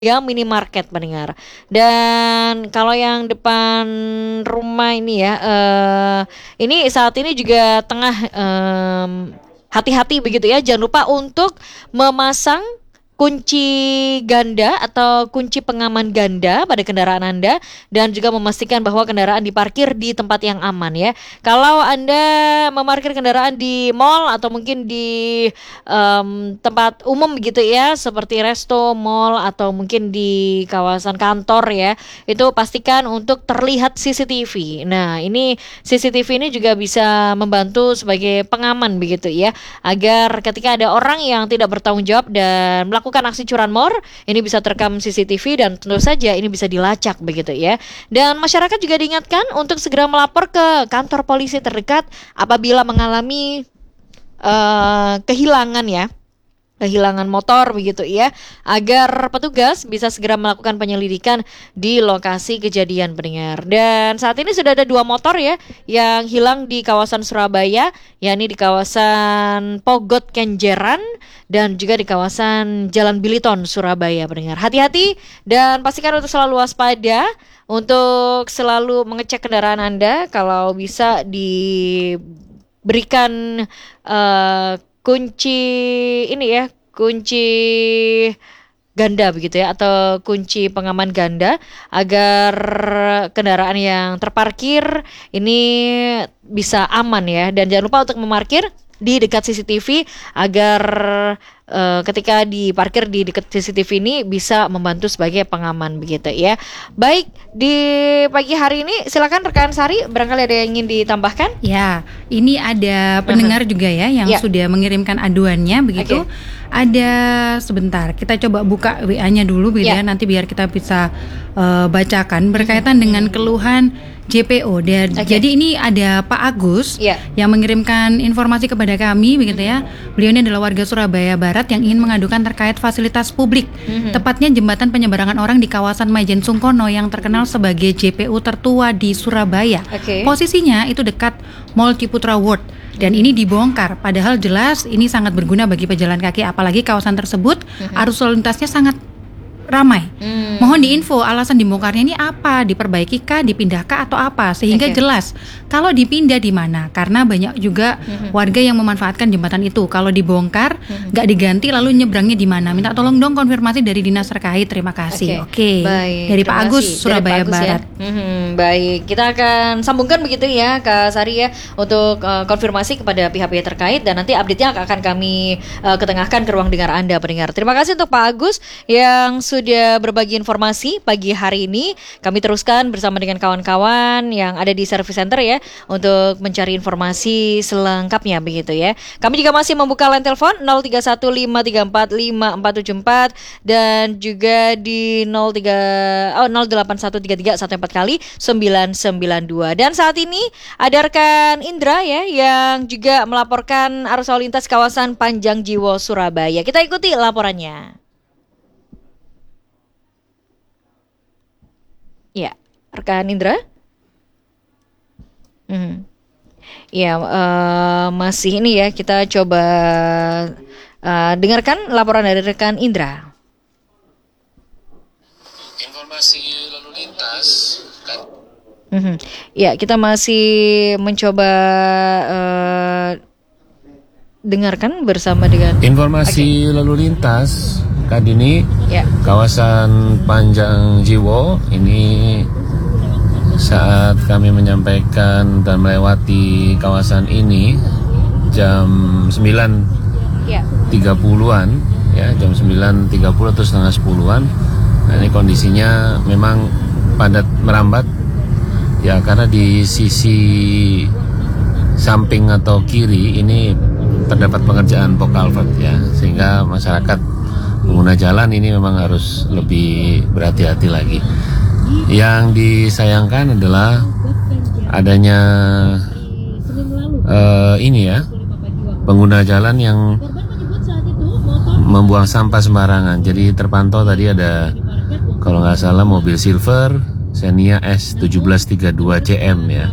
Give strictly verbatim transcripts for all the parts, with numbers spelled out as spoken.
ya minimarket pendengar. Dan kalau yang depan rumah ini ya, eh, ini saat ini juga tengah em, hati-hati begitu ya. Jangan lupa untuk memasang kunci ganda atau kunci pengaman ganda pada kendaraan Anda dan juga memastikan bahwa kendaraan diparkir di tempat yang aman ya. Kalau Anda memarkir kendaraan di mall atau mungkin di em, tempat umum begitu ya, seperti resto, mall atau mungkin di kawasan kantor ya, itu pastikan untuk terlihat C C T V. Nah, ini C C T V ini juga bisa membantu sebagai pengaman begitu ya, agar ketika ada orang yang tidak bertanggung jawab dan melakukan aksi curanmor, ini bisa terekam C C T V dan tentu saja ini bisa dilacak begitu ya. Dan masyarakat juga diingatkan untuk segera melapor ke kantor polisi terdekat apabila mengalami uh, kehilangan ya. kehilangan motor begitu ya, agar petugas bisa segera melakukan penyelidikan di lokasi kejadian pendengar. Dan saat ini sudah ada dua motor ya yang hilang di kawasan Surabaya, yakni di kawasan Pogot Kenjeran dan juga di kawasan Jalan Biliton Surabaya pendengar. Hati-hati dan pastikan untuk selalu waspada, untuk selalu mengecek kendaraan Anda, kalau bisa diberikan uh, kunci ini ya, kunci ganda begitu ya, atau kunci pengaman ganda, agar kendaraan yang terparkir ini bisa aman ya. Dan jangan lupa untuk memarkir di dekat C C T V agar uh, ketika diparkir di dekat C C T V ini bisa membantu sebagai pengaman begitu ya. Baik, di pagi hari ini silakan rekan Sari, barangkali ada yang ingin ditambahkan? Ya, ini ada pendengar uh-huh. juga ya yang ya. sudah mengirimkan aduannya begitu. Okay. Ada sebentar, kita coba buka W A-nya dulu begitu ya, ya nanti biar kita bisa uh, bacakan berkaitan hmm. dengan keluhan J P O. Dan okay. jadi ini ada Pak Agus yeah. yang mengirimkan informasi kepada kami begitu ya. Beliau ini adalah warga Surabaya Barat yang ingin mengadukan terkait fasilitas publik, mm-hmm. tepatnya jembatan penyeberangan orang di kawasan Majen Sungkono yang terkenal sebagai J P O tertua di Surabaya. Okay. Posisinya itu dekat Mall Ciputra World. Dan ini dibongkar, padahal jelas ini sangat berguna bagi pejalan kaki, apalagi kawasan tersebut mm-hmm. arus lalu lintasnya sangat ramai. Hmm. Mohon diinfo alasan dibongkarnya ini apa? Diperbaiki kah, dipindahkah atau apa? Sehingga okay. jelas kalau dipindah di mana. Karena banyak juga hmm. warga yang memanfaatkan jembatan itu. Kalau dibongkar, nggak hmm. diganti, lalu nyebrangnya di mana? Minta tolong dong konfirmasi dari dinas terkait. Terima kasih. Oke. Okay. Okay. Dari Pak Agus, Surabaya Agus, Barat. Ya. Hmm, baik, kita akan sambungkan begitu ya, Kak Sari ya, untuk uh, konfirmasi kepada pihak-pihak terkait dan nanti update-nya akan kami uh, ketengahkan ke ruang dengar Anda pendengar. Terima kasih untuk Pak Agus yang sudah berbagi informasi pagi hari ini. Kami teruskan bersama dengan kawan-kawan yang ada di Service Center ya, untuk mencari informasi selengkapnya begitu ya. Kami juga masih membuka line telepon nol tiga satu lima tiga empat lima empat tujuh empat dan juga di nol tiga oh nol delapan satu tiga tiga satu empat kali sembilan sembilan dua. Dan saat ini ada rekan Indra ya yang juga melaporkan arus lalu lintas kawasan Panjang Jiwo Surabaya. Kita ikuti laporannya. Ya, rekan Indra. Hmm. Ya, uh, masih ini ya, kita coba uh, dengarkan laporan dari rekan Indra. Informasi lalu lintas kan. Hmm. Ya, kita masih mencoba uh, dengarkan bersama dengan informasi okay. lalu lintas Kak Dini, ya. Kawasan Panjang Jiwo ini saat kami menyampaikan dan melewati kawasan ini jam sembilan tiga puluhan ya, jam sembilan tiga puluh atau setengah sepuluhan. Nah, ini kondisinya memang padat merambat ya, karena di sisi samping atau kiri ini terdapat pengerjaan pok culvert ya, sehingga masyarakat pengguna jalan ini memang harus lebih berhati-hati lagi. Yang disayangkan adalah adanya uh, ini ya, pengguna jalan yang membuang sampah sembarangan. Jadi terpantau tadi ada, kalau nggak salah, mobil silver Xenia S tujuh belas tiga dua C M ya.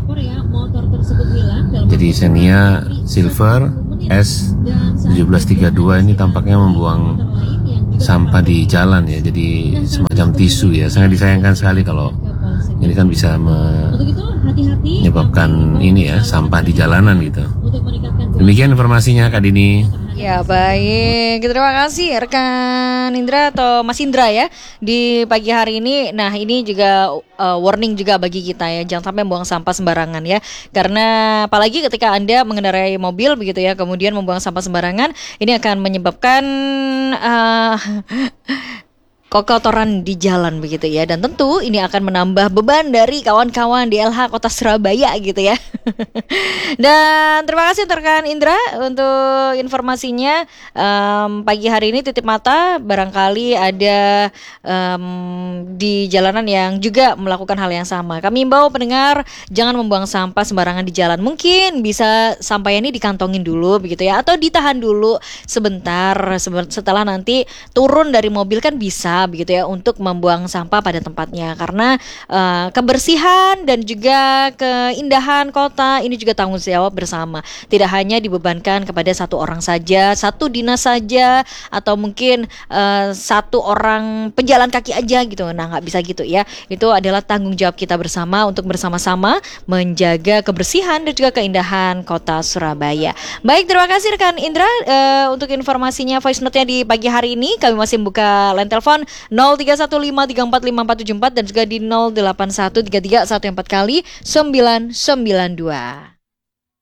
Jadi Xenia silver S tujuh belas tiga dua ini tampaknya membuang sampah di jalan ya, jadi semacam tisu ya. Sangat disayangkan sekali kalau ini kan bisa menyebabkan ini ya, sampah di jalanan gitu. Demikian informasinya Kak Dini. Ya baik, terima kasih rekan Indra atau Mas Indra ya di pagi hari ini. Nah ini juga uh, warning juga bagi kita ya, jangan sampai membuang sampah sembarangan ya. Karena apalagi ketika Anda mengendarai mobil begitu ya, kemudian membuang sampah sembarangan, ini akan menyebabkan uh, kotoran di jalan begitu ya, dan tentu ini akan menambah beban dari kawan-kawan di L H Kota Surabaya gitu ya. Dan terima kasih rekan Indra untuk informasinya. Um, pagi hari ini titip mata barangkali ada um, di jalanan yang juga melakukan hal yang sama. Kami imbau pendengar jangan membuang sampah sembarangan di jalan. Mungkin bisa sampah ini dikantongin dulu begitu ya, atau ditahan dulu sebentar setelah nanti turun dari mobil kan bisa begitu ya untuk membuang sampah pada tempatnya, karena uh, kebersihan dan juga keindahan kota ini juga tanggung jawab bersama, tidak hanya dibebankan kepada satu orang saja, satu dinas saja, atau mungkin uh, satu orang pejalan kaki aja gitu. Nah nggak bisa gitu ya, itu adalah tanggung jawab kita bersama untuk bersama-sama menjaga kebersihan dan juga keindahan kota Surabaya. Baik, terima kasih rekan Indra uh, untuk informasinya, voice note-nya di pagi hari ini. Kami masih membuka line telepon nol tiga satu lima tiga empat lima empat tujuh empat dan juga di nol delapan satu tiga tiga satu empat kali sembilan sembilan dua.